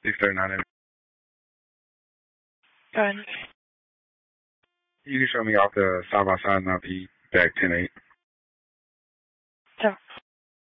639. Done. You can show me off the side by side and I'll be back 10-8.